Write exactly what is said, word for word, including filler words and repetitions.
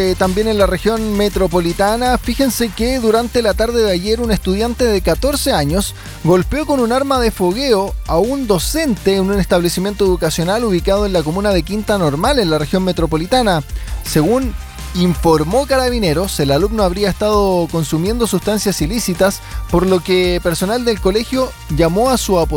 Eh, también en la región metropolitana, fíjense que durante la tarde de ayer un estudiante de catorce años golpeó con un arma de fogueo a un docente en un establecimiento educacional ubicado en la comuna de Quinta Normal, en la región metropolitana. Según informó Carabineros, el alumno habría estado consumiendo sustancias ilícitas, por lo que personal del colegio llamó a su apoderado